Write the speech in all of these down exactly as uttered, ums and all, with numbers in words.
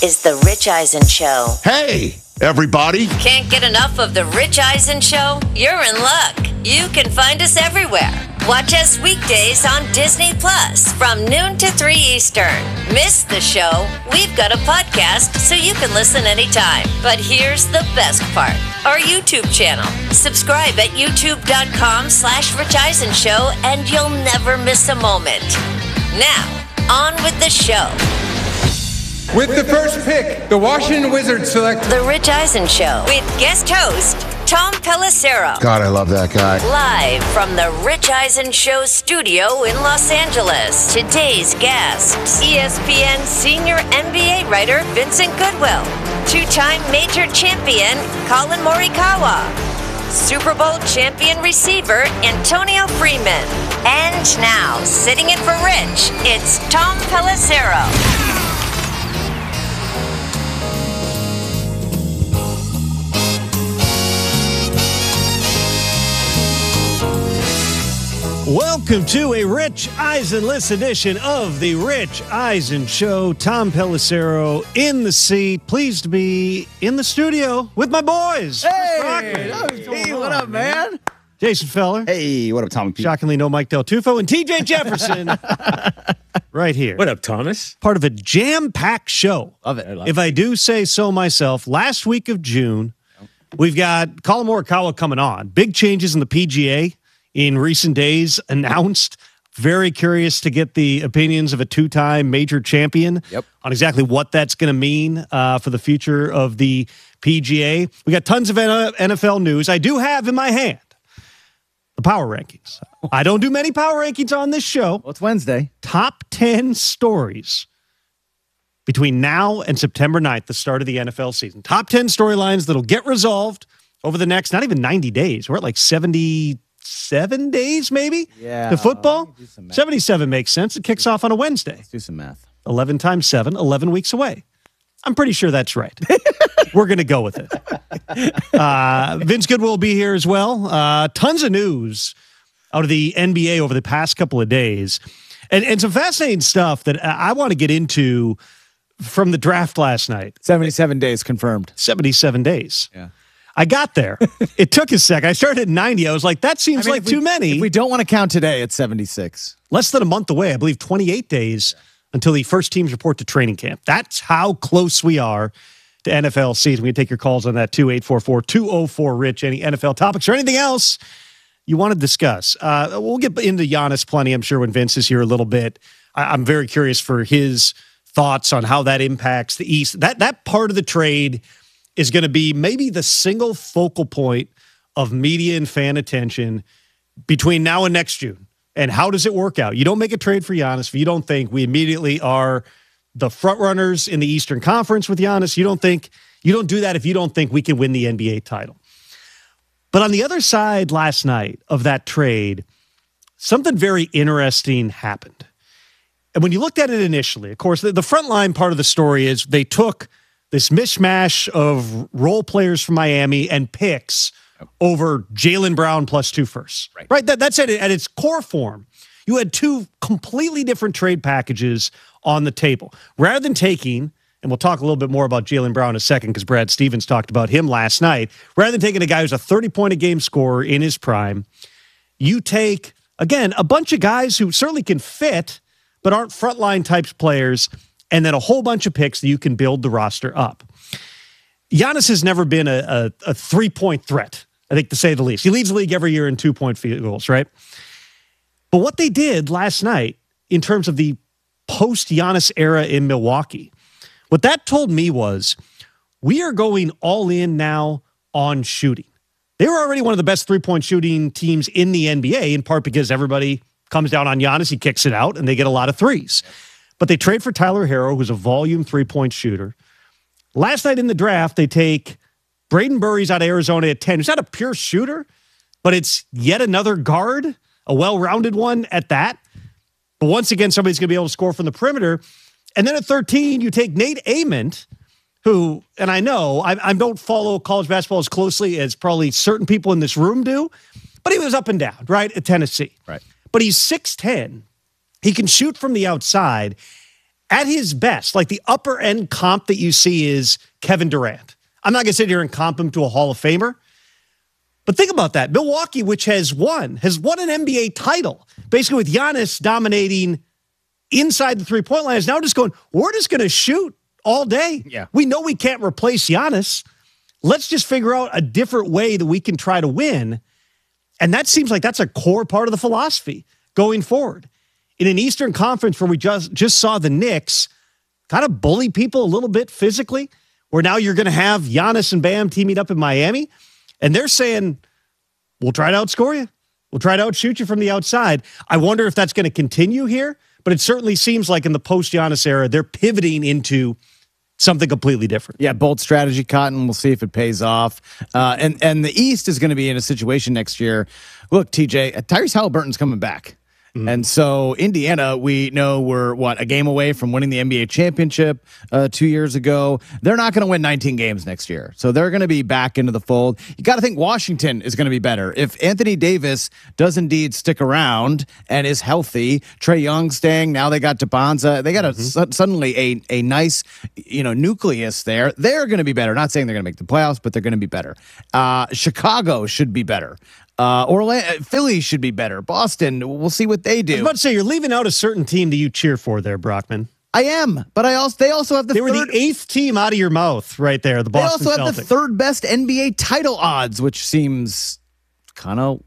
is The Rich Eisen Show. Hey, everybody. Can't get enough of The Rich Eisen Show? You're in luck. You can find us everywhere. Watch us weekdays on Disney Plus from noon to three Eastern. Miss the show? We've got a podcast so you can listen anytime. But here's the best part. Our YouTube channel. Subscribe at youtube.com slash Rich Eisen Show and you'll never miss a moment. Now, on with the show. With the first pick, the Washington Wizards select The Rich Eisen Show with guest host Tom Pelissero. God, I love that guy. Live from the Rich Eisen Show studio in Los Angeles. Today's guest, E S P N senior N B A writer Vincent Goodwill. Two-time major champion Colin Morikawa. Super Bowl champion receiver Antonio Freeman. And now, sitting in for Rich, it's Tom Pelissero. Welcome to a Rich Eisen-less edition of the Rich Eisen Show. Tom Pelissero in the seat. Pleased to be in the studio with my boys. Hey, hey what up, man? Jason Feller. Hey, what up, Tommy? Shockingly, no Mike Del Tufo. And T J Jefferson right here. What up, Thomas? Part of a jam-packed show. Love it. I love if it. I do say so myself, last week of June, we've got Colin Morikawa coming on. Big changes in the P G A in recent days announced. Very curious to get the opinions of a two-time major champion yep. on exactly what that's going to mean uh, for the future of the P G A. We got tons of N F L news. I do have in my hand the power rankings. I don't do many power rankings on this show. Well, it's Wednesday. Top ten stories between now and September ninth, the start of the N F L season. Top ten storylines that'll get resolved over the next, not even ninety days. We're at like seventy-seven days, maybe? Yeah. To football? seventy-seven makes sense. It kicks off on a Wednesday. Let's do some math. eleven times seven, eleven weeks away. I'm pretty sure that's right. We're going to go with it. Uh, Vince Goodwill will be here as well. Uh, tons of news out of the N B A over the past couple of days. And, and some fascinating stuff that I want to get into from the draft last night. seventy-seven days confirmed. seventy-seven days. Yeah. I got there. It took a sec. I started at ninety. I was like, that seems I mean, like we, too many. If we don't want to count today, it's seventy-six. Less than a month away. I believe twenty-eight days until the first teams report to training camp. That's how close we are to N F L season. We can take your calls on that too, eight four four, two oh four, RICH. Any N F L topics or anything else you want to discuss. Uh, we'll get into Giannis plenty, I'm sure, when Vince is here a little bit. I, I'm very curious for his thoughts on how that impacts the East. That, that part of the trade is going to be maybe the single focal point of media and fan attention between now and next June. And how does it work out? You don't make a trade for Giannis if you don't think we immediately are the front runners in the Eastern Conference with Giannis. You don't think you don't do that if you don't think we can win the N B A title. But on the other side last night of that trade, something very interesting happened. And when you looked at it initially, of course, the, the front line part of the story is they took this mishmash of role players from Miami and picks over Jaylen Brown plus two firsts. Right. right? That, that's it at its core form. You had two completely different trade packages on the table. Rather than taking, and we'll talk a little bit more about Jaylen Brown in a second because Brad Stevens talked about him last night, rather than taking a guy who's a thirty-point-a-game scorer in his prime, you take, again, a bunch of guys who certainly can fit but aren't frontline types players, and then a whole bunch of picks that you can build the roster up. Giannis has never been a, a, a three-point threat, I think, to say the least. He leads the league every year in two-point field goals, right? But what they did last night in terms of the post-Giannis era in Milwaukee, what that told me was we are going all in now on shooting. They were already one of the best three-point shooting teams in the N B A, in part because everybody comes down on Giannis, he kicks it out, and they get a lot of threes. But they trade for Tyler Herro, who's a volume three-point shooter. Last night in the draft, they take Braden Burries out of Arizona at ten. Who's not a pure shooter, but it's yet another guard, a well-rounded one at that. But once again, somebody's going to be able to score from the perimeter. And then at thirteen, you take Nate Ament, who, and I know, I, I don't follow college basketball as closely as probably certain people in this room do, but he was up and down, right, at Tennessee. Right. But he's six ten. He can shoot from the outside. at his best, like the upper end comp that you see is Kevin Durant. I'm not going to sit here and comp him to a Hall of Famer, but think about that. Milwaukee, which has won, has won an N B A title, basically with Giannis dominating inside the three-point line, is now just going, we're just going to shoot all day. Yeah. We know we can't replace Giannis. Let's just figure out a different way that we can try to win. And that seems like that's a core part of the philosophy going forward. In an Eastern Conference where we just, just saw the Knicks kind of bully people a little bit physically, where now you're going to have Giannis and Bam teaming up in Miami, and they're saying, we'll try to outscore you. We'll try to outshoot you from the outside. I wonder if that's going to continue here, but it certainly seems like in the post-Giannis era, they're pivoting into something completely different. Yeah, bold strategy, Cotton. We'll see if it pays off. Uh, and, and the East is going to be in a situation next year. Look, T J, Tyrese Halliburton's coming back. Mm-hmm. And so Indiana, we know we're, what, a game away from winning the N B A championship uh, two years ago. They're not going to win nineteen games next year. So they're going to be back into the fold. You got to think Washington is going to be better. If Anthony Davis does indeed stick around and is healthy, Trae Young staying, now they got DeBonza. They got a, mm-hmm. su- suddenly a, a nice you know, nucleus there. They're going to be better. Not saying they're going to make the playoffs, but they're going to be better. Uh, Chicago should be better. Uh, Orlando, Philly should be better. Boston, we'll see what they do. I was about to say, you're leaving out a certain team that you cheer for there, Brockman. I am, but I also they also have the they third, were the eighth team out of your mouth right there. The Boston They also have Celtics. the third best N B A title odds, which seems kind of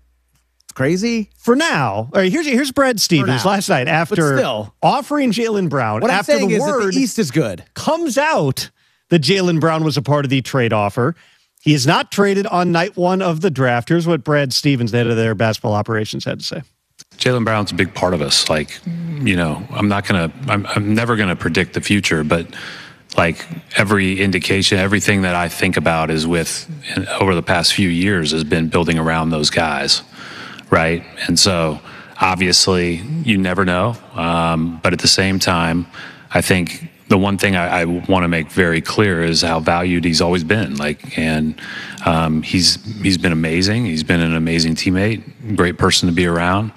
crazy for now. All right, here's here's Brad Stevens last night after still, offering Jaylen Brown. What after I'm saying the is word that the East is good, comes out that Jaylen Brown was a part of the trade offer. He is not traded on night one of the draft. Here's what Brad Stevens, the head of their basketball operations, had to say. Jaylen Brown's a big part of us. Like, you know, I'm not going to, I'm, I'm never going to predict the future, but like every indication, everything that I think about is with, over the past few years, has been building around those guys, right? And so obviously you never know. Um, but at the same time, I think the one thing I, I want to make very clear is how valued he's always been. Like, and um, he's he's been amazing. He's been an amazing teammate, great person to be around.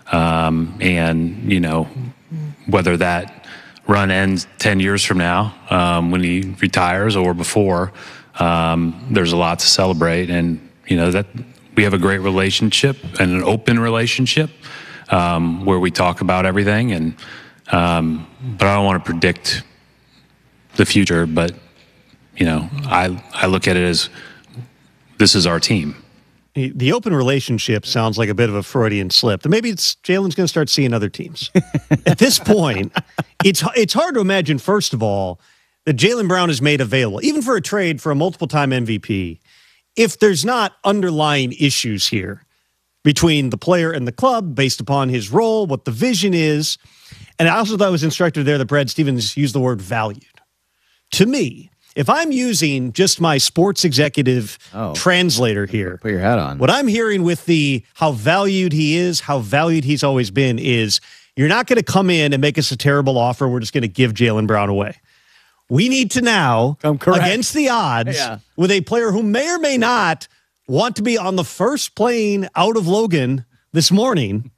Um, and you know, whether that run ends ten years from now um, when he retires or before, um, there's a lot to celebrate. And you know that we have a great relationship and an open relationship um, where we talk about everything. And um, but I don't want to predict the future, but you know, I I look at it as this is our team. The open relationship sounds like a bit of a Freudian slip. Maybe it's Jaylen's going to start seeing other teams. At this point, it's it's hard to imagine, first of all, that Jaylen Brown is made available, even for a trade for a multiple-time M V P, if there's not underlying issues here between the player and the club based upon his role, what the vision is. And I also thought it was instructive there that Brad Stevens used the word valued. To me, if I'm using just my sports executive oh. translator here, put your hat on. What I'm hearing with the how valued he is, how valued he's always been is you're not going to come in and make us a terrible offer. We're just going to give Jaylen Brown away. We need to now, against the odds, yeah. with a player who may or may not want to be on the first plane out of Logan this morning,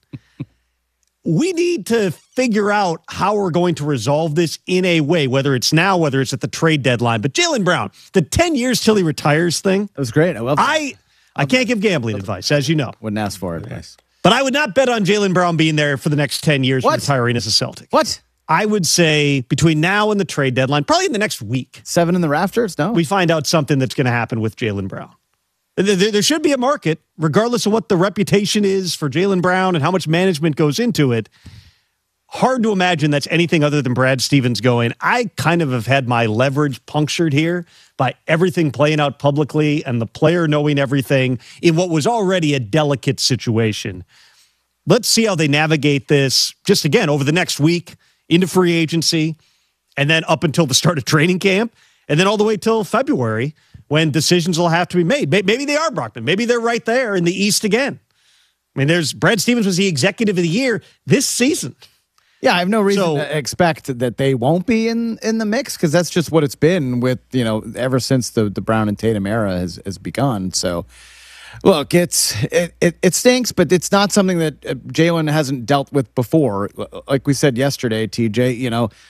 we need to figure out how we're going to resolve this in a way, whether it's now, whether it's at the trade deadline. But Jaylen Brown, the ten years till he retires thing. That was great. I love I, I can't give gambling advice, as you know. Wouldn't ask for it. Nice. But I would not bet on Jaylen Brown being there for the next ten years What? retiring as a Celtic. What? I would say between now and the trade deadline, probably in the next week, Seven in the rafters? No. we find out something that's going to happen with Jaylen Brown. There, there should be a market, regardless of what the reputation is for Jaylen Brown and how much management goes into it. Hard to imagine that's anything other than Brad Stevens going, I kind of have had my leverage punctured here by everything playing out publicly and the player knowing everything in what was already a delicate situation. Let's see how they navigate this just again over the next week into free agency and then up until the start of training camp and then all the way till February when decisions will have to be made. Maybe they are Brockman. Maybe they're right there in the East again. I mean, there's Brad Stevens was the executive of the year this season. Yeah, I have no reason So- to expect that they won't be in, in the mix because that's just what it's been with, you know, ever since the, the Brown and Tatum era has, has begun. So, look, it's it, it, it stinks, but it's not something that uh, Jaylen hasn't dealt with before. Like we said yesterday, T J, you know,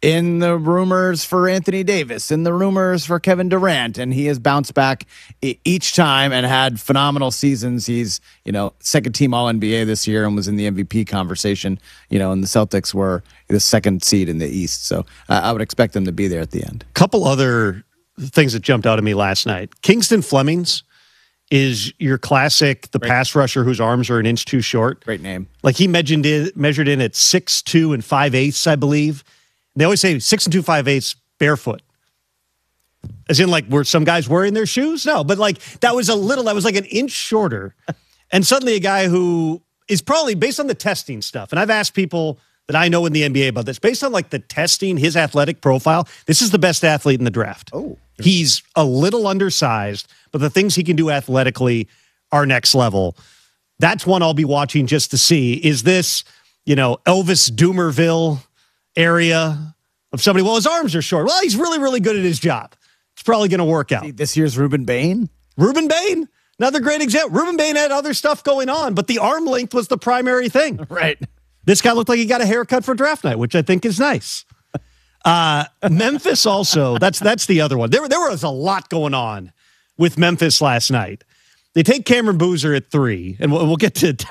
in the rumors for Anthony Davis, in the rumors for Kevin Durant, and he has bounced back e- each time and had phenomenal seasons. He's, you know, second team All N B A this year and was in the M V P conversation, you know, and the Celtics were the second seed in the East. So uh, I would expect them to be there at the end. Couple other things that jumped out at me last night. Kingston Flemings is your classic, the Great. pass rusher whose arms are an inch too short. Great name. Like he measured in, measured in at six two and five eighths, I believe. They always say six and two, five eighths barefoot. As in like, were some guys wearing their shoes? No, but like that was a little, that was like an inch shorter. And suddenly a guy who is probably based on the testing stuff. And I've asked people that I know in the N B A about this, based on like the testing, his athletic profile, this is the best athlete in the draft. Oh. He's a little undersized, but the things he can do athletically are next level. That's one I'll be watching just to see. Is this, you know, Elvis Doomerville area of somebody? Well, his arms are short. Well, he's really, really good at his job. It's probably going to work out. See, this year's Ruben Bain? Ruben Bain, another great example. Ruben Bain had other stuff going on, but the arm length was the primary thing. Right. This guy looked like he got a haircut for draft night, which I think is nice. Uh, Memphis also, that's that's the other one. There, there was a lot going on with Memphis last night. They take Cameron Boozer at three, and we'll, we'll get to